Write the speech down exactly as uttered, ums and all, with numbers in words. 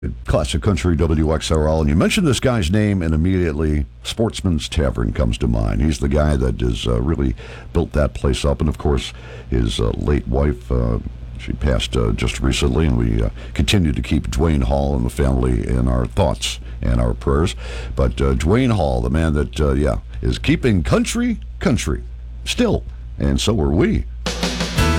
Classic Country W X R L, and you mentioned this guy's name, and immediately Sportsman's Tavern comes to mind. He's the guy that has uh, really built that place up, and of course, his uh, late wife, uh, she passed uh, just recently, and we uh, continue to keep Dwayne Hall and the family in our thoughts and our prayers. But uh, Dwayne Hall, the man that, uh, yeah, is keeping country country still, and so are we.